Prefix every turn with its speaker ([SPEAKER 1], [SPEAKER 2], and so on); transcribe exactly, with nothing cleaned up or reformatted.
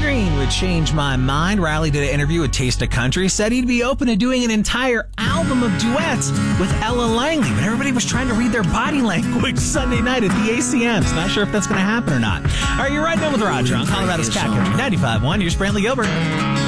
[SPEAKER 1] Springsteen would change my mind. Riley did an interview with Taste of Country, said he'd be open to doing an entire album of duets with Ella Langley, but everybody was trying to read their body language Sunday night at the A C Ms. Not sure if that's going to happen or not. All right, you're riding in with Roger on Colorado's Cat Country ninety-five point one. Here's Brantley Gilbert.